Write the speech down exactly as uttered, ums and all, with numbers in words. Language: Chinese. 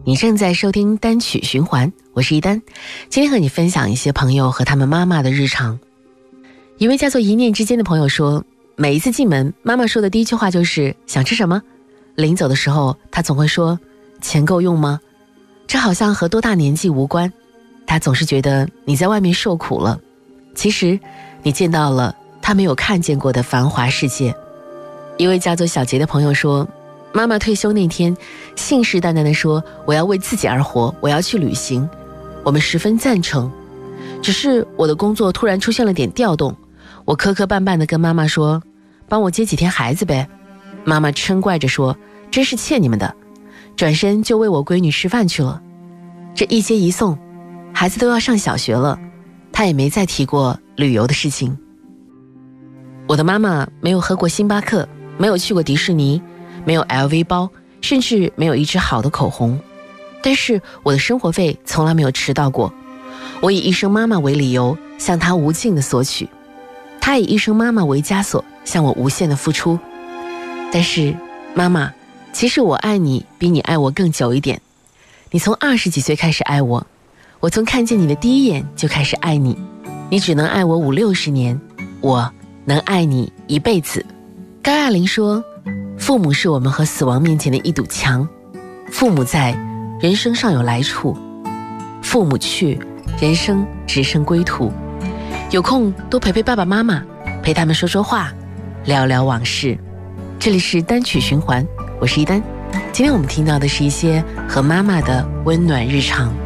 你正在收听单曲循环，我是一丹。今天和你分享一些朋友和他们妈妈的日常。一位叫做一念之间的朋友说，每一次进门，妈妈说的第一句话就是想吃什么。临走的时候，她总会说钱够用吗？这好像和多大年纪无关，她总是觉得你在外面受苦了，其实你见到了她没有看见过的繁华世界。一位叫做小杰的朋友说，妈妈退休那天信誓旦旦地说，我要为自己而活，我要去旅行。我们十分赞成，只是我的工作突然出现了点调动，我磕磕绊绊地跟妈妈说，帮我接几天孩子呗。妈妈嗔怪着说，真是欠你们的，转身就喂我闺女吃饭去了。这一接一送，孩子都要上小学了，她也没再提过旅游的事情。我的妈妈没有喝过星巴克，没有去过迪士尼，没有 L V 包，甚至没有一支好的口红，但是我的生活费从来没有迟到过。我以一声妈妈为理由向她无尽的索取，她以一声妈妈为枷锁向我无限的付出。但是妈妈，其实我爱你比你爱我更久一点。你从二十几岁开始爱我，我从看见你的第一眼就开始爱你，你只能爱我五六十年，我能爱你一辈子。高亚麟说，父母是我们和死亡面前的一堵墙，父母在，人生尚有来处；父母去，人生只剩归途。有空多陪陪爸爸妈妈，陪他们说说话，聊聊往事。这里是单曲循环，我是一丹。今天我们听到的是一些和妈妈的温暖日常。